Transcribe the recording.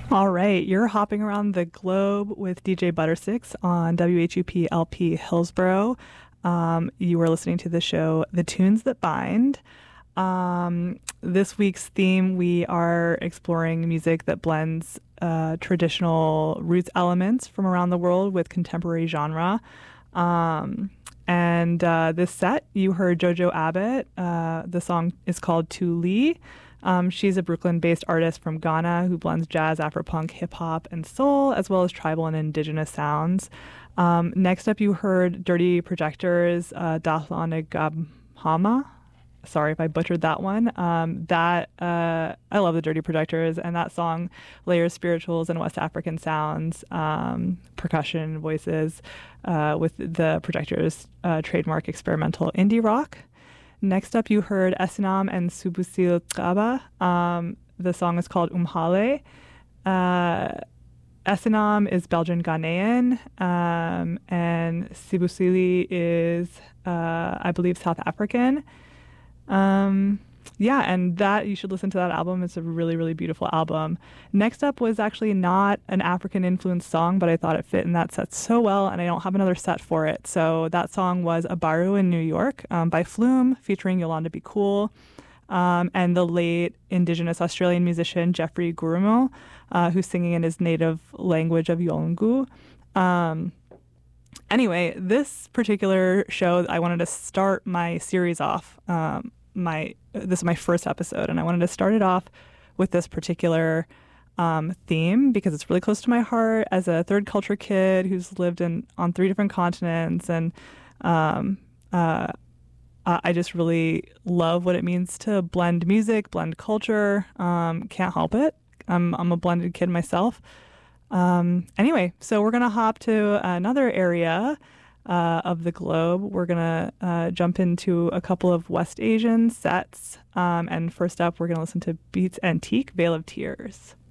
All right, you're hopping around the globe with DJ Buttersticks on WHUP LP Hillsborough. You were listening to the show The Tunes That Bind. This week's theme, we are exploring music that blends traditional roots elements from around the world with contemporary genre. And this set, you heard Jojo Abbott. The song is called To Lee. She's a Brooklyn-based artist from Ghana who blends jazz, Afropunk, hip-hop, and soul, as well as tribal and indigenous sounds. Next up, you heard Dirty Projectors, Dathla Gabhama. Sorry if I butchered that one. I love the Dirty Projectors, and that song layers spirituals and West African sounds, percussion, voices, with the Projectors' trademark experimental indie rock. Next up, you heard Esinam and Subusil Traba. The song is called Umhale. Esinam is Belgian Ghanaian, and Sibusili is, I believe, South African. Yeah, and that you should listen to that album. It's a really, really beautiful album. Next up was actually not an African influenced song, but I thought it fit in that set so well, and I don't have another set for it. So that song was Abaru in New York by Flume, featuring Yolanda Be Cool, and the late Indigenous Australian musician Jeffrey Gurumo, who's singing in his native language of Yolngu. Anyway, this particular show, I wanted to start my series off. This is my first episode, and I wanted to start it off with this particular theme because it's really close to my heart as a third culture kid who's lived on three different continents, and I just really love what it means to blend music, blend culture. Can't help it. I'm a blended kid myself. Anyway, so we're gonna hop to another area of the globe. We're gonna jump into a couple of West Asian sets, and first up, we're gonna listen to Beats Antique, Veil of Tears.